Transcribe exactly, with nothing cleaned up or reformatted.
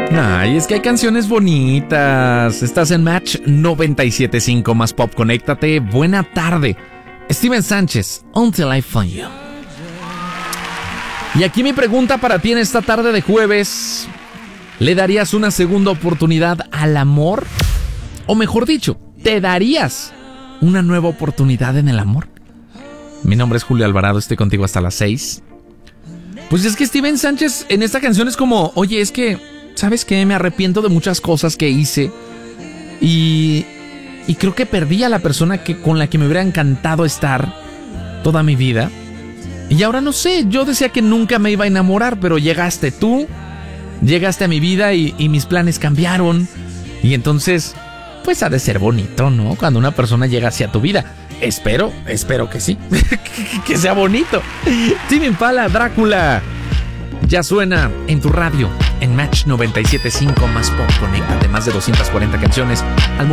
Ay, es que hay canciones bonitas. Estás en Match noventa y siete punto cinco más pop. Conéctate. Buena tarde. Steven Sánchez, Until I Find You. Y aquí mi pregunta para ti en esta tarde de jueves: ¿le darías una segunda oportunidad al amor? O mejor dicho, ¿te darías una nueva oportunidad en el amor? Mi nombre es Julio Alvarado, estoy contigo hasta las seis. Pues es que Steven Sánchez en esta canción es como, oye, es que, ¿sabes qué? Me arrepiento de muchas cosas que hice y, y creo que perdí a la persona que, con la que me hubiera encantado estar toda mi vida. Y ahora no sé, yo decía que nunca me iba a enamorar, pero llegaste tú, llegaste a mi vida y, y mis planes cambiaron. Y entonces, pues ha de ser bonito, ¿no? Cuando una persona llega hacia tu vida. Espero, espero que sí. Que sea bonito. Tame Impala, Drácula. Ya suena en tu radio, en Match noventa y siete punto cinco más pop. Conéctate, más de doscientas cuarenta canciones al